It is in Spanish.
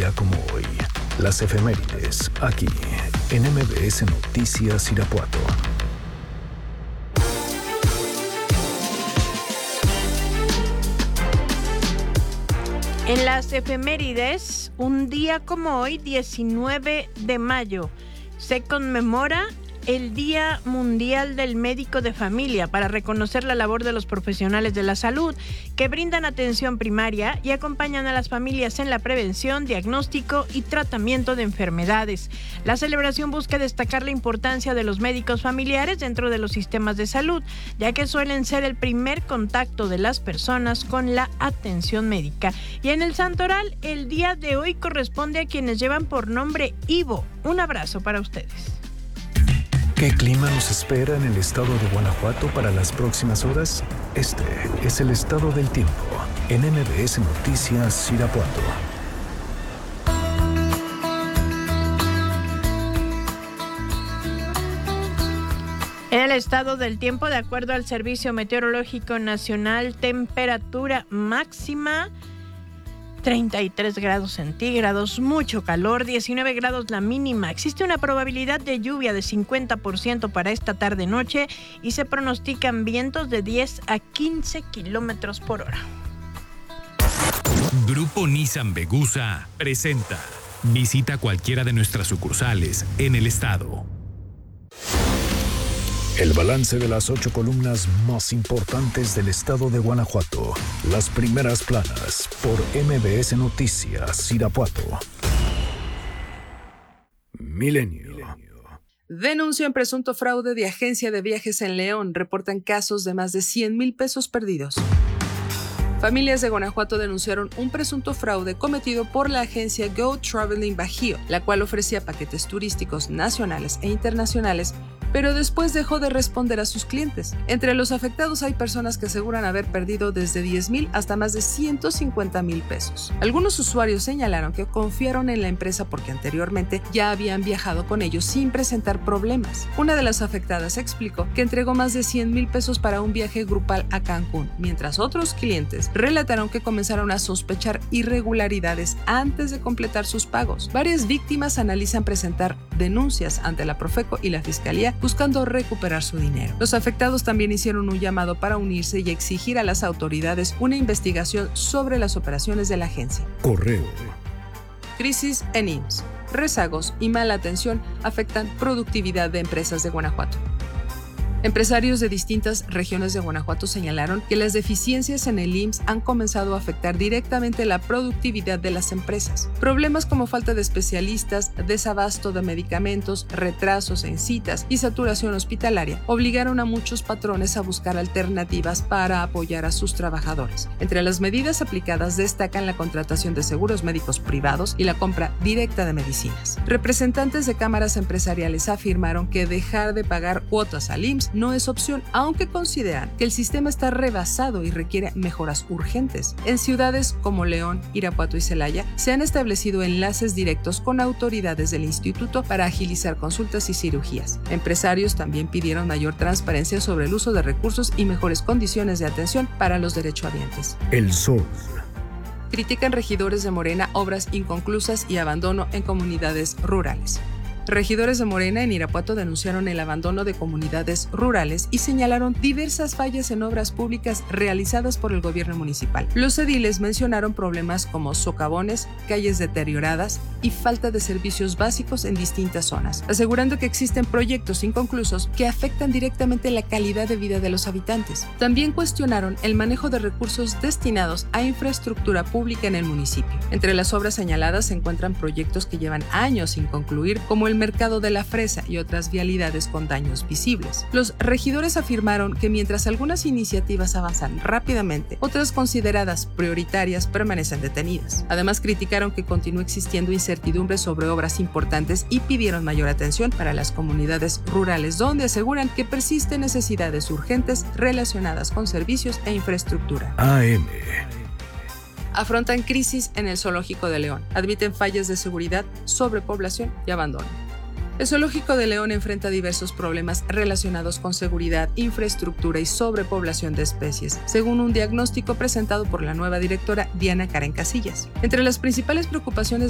día como hoy. Las efemérides, aquí, en MBS Noticias Irapuato. En las efemérides, un día como hoy, 19 de mayo, se conmemora el Día Mundial del Médico de Familia para reconocer la labor de los profesionales de la salud que brindan atención primaria y acompañan a las familias en la prevención, diagnóstico y tratamiento de enfermedades. La celebración busca destacar la importancia de los médicos familiares dentro de los sistemas de salud, ya que suelen ser el primer contacto de las personas con la atención médica. Y en el Santoral, el día de hoy corresponde a quienes llevan por nombre Ivo. Un abrazo para ustedes. ¿Qué clima nos espera en el estado de Guanajuato para las próximas horas? Este es el estado del tiempo en MBS Noticias Irapuato. En el estado del tiempo, de acuerdo al Servicio Meteorológico Nacional, temperatura máxima 33 grados centígrados, mucho calor, 19 grados la mínima. Existe una probabilidad de lluvia de 50% para esta tarde-noche y se pronostican vientos de 10 a 15 kilómetros por hora. Grupo Nissan Vegusa presenta. Visita cualquiera de nuestras sucursales en el estado. El balance de las 8 columnas más importantes del estado de Guanajuato. Las primeras planas por MBS Noticias Irapuato. Milenio. Denuncian presunto fraude de agencia de viajes en León. Reportan casos de más de 100,000 pesos perdidos. Familias de Guanajuato denunciaron un presunto fraude cometido por la agencia Go Traveling Bajío, la cual ofrecía paquetes turísticos nacionales e internacionales, pero después dejó de responder a sus clientes. Entre los afectados hay personas que aseguran haber perdido desde 10,000 hasta más de 150,000 pesos. Algunos usuarios señalaron que confiaron en la empresa porque anteriormente ya habían viajado con ellos sin presentar problemas. Una de las afectadas explicó que entregó más de 100,000 pesos para un viaje grupal a Cancún, mientras otros clientes relataron que comenzaron a sospechar irregularidades antes de completar sus pagos. Varias víctimas analizan presentar denuncias ante la Profeco y la Fiscalía buscando recuperar su dinero. Los afectados también hicieron un llamado para unirse y exigir a las autoridades una investigación sobre las operaciones de la agencia. Correo. Crisis en IMSS. Rezagos y mala atención afectan productividad de empresas de Guanajuato. Empresarios de distintas regiones de Guanajuato señalaron que las deficiencias en el IMSS han comenzado a afectar directamente la productividad de las empresas. Problemas como falta de especialistas, desabasto de medicamentos, retrasos en citas y saturación hospitalaria obligaron a muchos patrones a buscar alternativas para apoyar a sus trabajadores. Entre las medidas aplicadas destacan la contratación de seguros médicos privados y la compra directa de medicinas. Representantes de cámaras empresariales afirmaron que dejar de pagar cuotas al IMSS no es opción, aunque consideran que el sistema está rebasado y requiere mejoras urgentes. En ciudades como León, Irapuato y Celaya se han establecido enlaces directos con autoridades del instituto para agilizar consultas y cirugías. Empresarios también pidieron mayor transparencia sobre el uso de recursos y mejores condiciones de atención para los derechohabientes. El Sol. Critican regidores de Morena obras inconclusas y abandono en comunidades rurales. Regidores de Morena en Irapuato denunciaron el abandono de comunidades rurales y señalaron diversas fallas en obras públicas realizadas por el gobierno municipal. Los ediles mencionaron problemas como socavones, calles deterioradas y falta de servicios básicos en distintas zonas, asegurando que existen proyectos inconclusos que afectan directamente la calidad de vida de los habitantes. También cuestionaron el manejo de recursos destinados a infraestructura pública en el municipio. Entre las obras señaladas se encuentran proyectos que llevan años sin concluir, como el mercado de la fresa y otras vialidades con daños visibles. Los regidores afirmaron que mientras algunas iniciativas avanzan rápidamente, otras consideradas prioritarias permanecen detenidas. Además, criticaron que continúa existiendo incertidumbre sobre obras importantes y pidieron mayor atención para las comunidades rurales, donde aseguran que persisten necesidades urgentes relacionadas con servicios e infraestructura. AM. Afrontan crisis en el zoológico de León. Admiten fallas de seguridad, sobrepoblación y abandono. El zoológico de León enfrenta diversos problemas relacionados con seguridad, infraestructura y sobrepoblación de especies, según un diagnóstico presentado por la nueva directora Diana Karen Casillas. Entre las principales preocupaciones